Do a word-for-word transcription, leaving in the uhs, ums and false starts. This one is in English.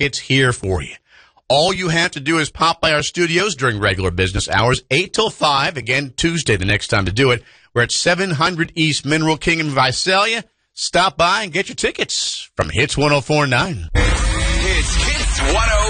tickets here for you. All you have to do is pop by our studios during regular business hours, eight till five. Again, Tuesday, the next time to do it. We're at seven hundred East Mineral King in Visalia. Stop by and get your tickets from Hits one oh four point nine. It's Hits one oh